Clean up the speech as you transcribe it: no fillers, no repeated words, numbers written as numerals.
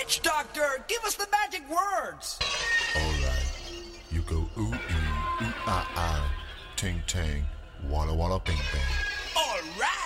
witch doctor, give us the magic words. All right. You go ooh ee, ooh ah ah, ting tang, walla walla bing bang. All right.